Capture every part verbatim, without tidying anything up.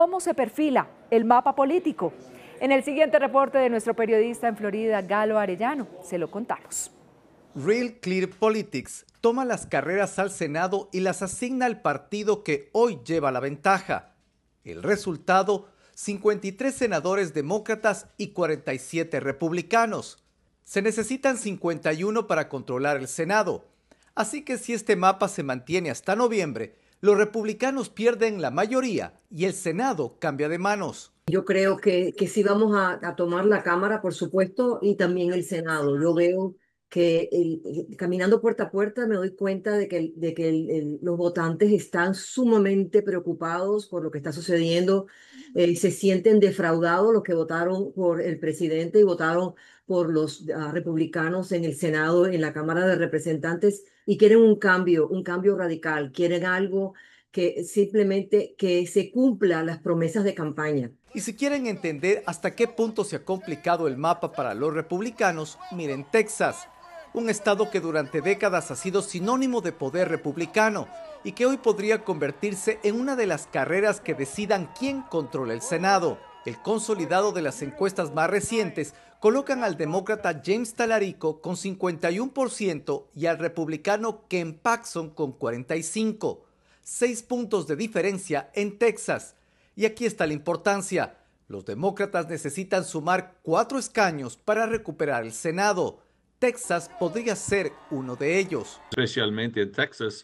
¿Cómo se perfila el mapa político? En el siguiente reporte de nuestro periodista en Florida, Galo Arellano, se lo contamos. Real Clear Politics toma las carreras al Senado y las asigna al partido que hoy lleva la ventaja. El resultado, cincuenta y tres senadores demócratas y cuarenta y siete republicanos. Se necesitan cincuenta y uno para controlar el Senado. Así que si este mapa se mantiene hasta noviembre, los republicanos pierden la mayoría y el Senado cambia de manos. Yo creo que, que sí vamos a, a tomar la Cámara, por supuesto, y también el Senado. Yo veo que el, el, caminando puerta a puerta me doy cuenta de que, de que el, el, los votantes están sumamente preocupados por lo que está sucediendo. Eh, se sienten defraudados los que votaron por el presidente y votaron por los uh, republicanos en el Senado, en la Cámara de Representantes, y quieren un cambio, un cambio radical. Quieren algo que simplemente que se cumpla las promesas de campaña. Y si quieren entender hasta qué punto se ha complicado el mapa para los republicanos, miren Texas, un estado que durante décadas ha sido sinónimo de poder republicano y que hoy podría convertirse en una de las carreras que decidan quién controla el Senado. El consolidado de las encuestas más recientes colocan al demócrata James Talarico con cincuenta y uno por ciento y al republicano Ken Paxton con cuarenta y cinco por ciento. Seis puntos de diferencia en Texas. Y aquí está la importancia. Los demócratas necesitan sumar cuatro escaños para recuperar el Senado. Texas podría ser uno de ellos. Especialmente en Texas,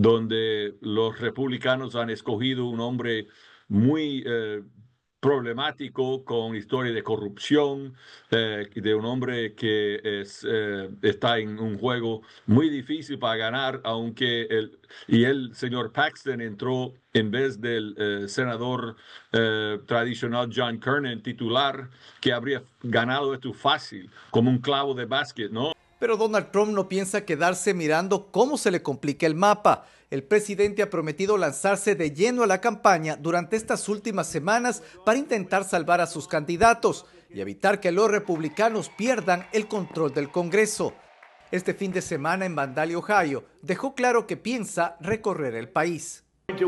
donde los republicanos han escogido un hombre muy eh, problemático, con historia de corrupción, eh, de un hombre que es, eh, está en un juego muy difícil para ganar, aunque el, y el señor Paxton entró en vez del eh, senador eh, tradicional John Kernan, titular, que habría ganado esto fácil, como un clavo de básquet, ¿no? Pero Donald Trump no piensa quedarse mirando cómo se le complica el mapa. El presidente ha prometido lanzarse de lleno a la campaña durante estas últimas semanas para intentar salvar a sus candidatos y evitar que los republicanos pierdan el control del Congreso. Este fin de semana en Vandalia, Ohio, dejó claro que piensa recorrer el país.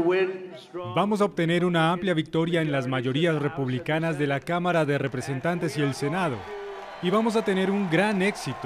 Vamos a obtener una amplia victoria en las mayorías republicanas de la Cámara de Representantes y el Senado. Y vamos a tener un gran éxito.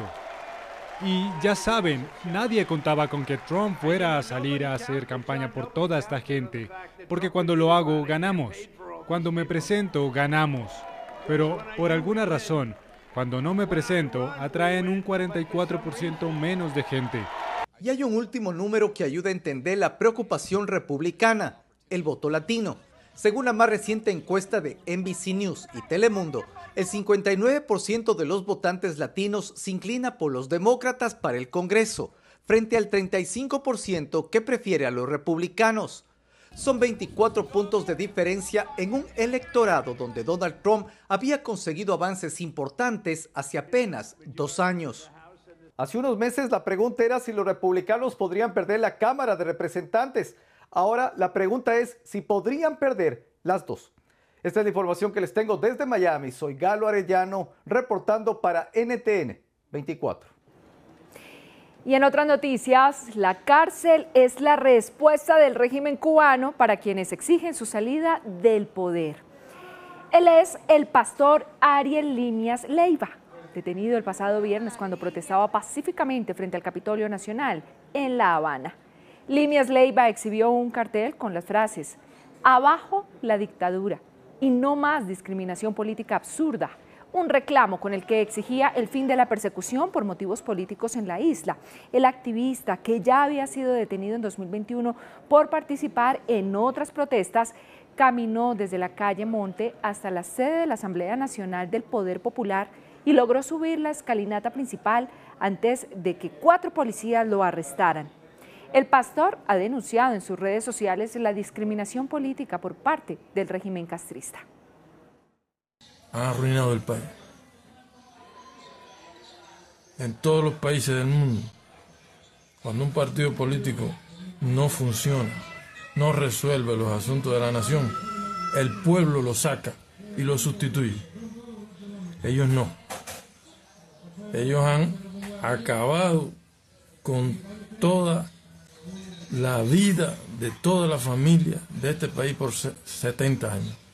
Y ya saben, nadie contaba con que Trump fuera a salir a hacer campaña por toda esta gente, porque cuando lo hago, ganamos. Cuando me presento, ganamos. Pero por alguna razón, cuando no me presento, atraen un cuarenta y cuatro por ciento menos de gente. Y hay un último número que ayuda a entender la preocupación republicana, el voto latino. Según la más reciente encuesta de N B C News y Telemundo, el cincuenta y nueve por ciento de los votantes latinos se inclina por los demócratas para el Congreso, frente al treinta y cinco por ciento que prefiere a los republicanos. Son veinticuatro puntos de diferencia en un electorado donde Donald Trump había conseguido avances importantes hace apenas dos años. Hace unos meses la pregunta era si los republicanos podrían perder la Cámara de Representantes. Ahora la pregunta es si podrían perder las dos. Esta es la información que les tengo desde Miami. Soy Galo Arellano, reportando para N T N veinticuatro. Y en otras noticias, la cárcel es la respuesta del régimen cubano para quienes exigen su salida del poder. Él es el pastor Ariel Líneas Leiva, detenido el pasado viernes cuando protestaba pacíficamente frente al Capitolio Nacional en La Habana. Líneas Leiva exhibió un cartel con las frases "Abajo la dictadura" y "No más discriminación política absurda", un reclamo con el que exigía el fin de la persecución por motivos políticos en la isla. El activista, que ya había sido detenido en dos mil veintiuno por participar en otras protestas, caminó desde la calle Monte hasta la sede de la Asamblea Nacional del Poder Popular y logró subir la escalinata principal antes de que cuatro policías lo arrestaran. El pastor ha denunciado en sus redes sociales la discriminación política por parte del régimen castrista. Han arruinado el país. En todos los países del mundo, cuando un partido político no funciona, no resuelve los asuntos de la nación, el pueblo lo saca y lo sustituye. Ellos no. Ellos han acabado con toda la vida de toda la familia de este país por setenta años.